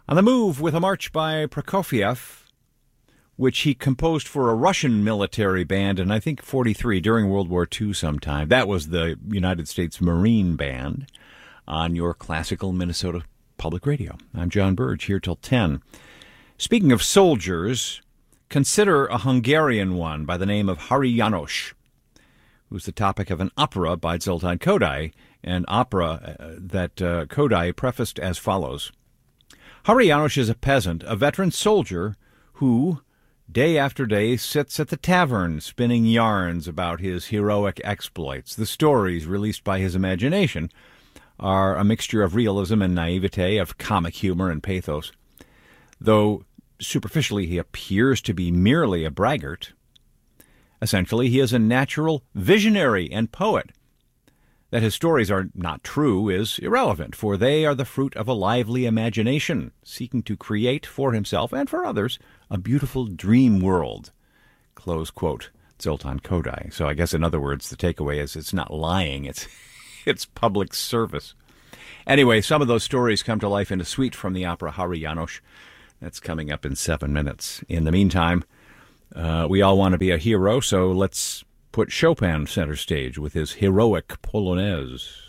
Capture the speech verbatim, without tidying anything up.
On the Move with a march by Prokofiev, which he composed for a Russian military band in, I think, forty-three, during World War Two sometime. That was the United States Marine Band on your classical Minnesota Public Radio. I'm John Burge, here till ten. Speaking of soldiers, consider a Hungarian one by the name of Hari János, who's the topic of an opera by Zoltán Kodály, an opera uh, that uh, Kodály prefaced as follows. Hari János is a peasant, a veteran soldier who, day after day, sits at the tavern spinning yarns about his heroic exploits. The stories released by his imagination are a mixture of realism and naivete, of comic humor and pathos. Though superficially he appears to be merely a braggart, essentially he is a natural visionary and poet. That his stories are not true is irrelevant, for they are the fruit of a lively imagination, seeking to create for himself and for others a beautiful dream world. Close quote, Zoltán Kodály. So I guess, in other words, the takeaway is it's not lying, it's it's public service. Anyway, some of those stories come to life in a suite from the opera Hari János. That's coming up in seven minutes. In the meantime, uh, we all want to be a hero, so let's put Chopin center stage with his heroic Polonaise.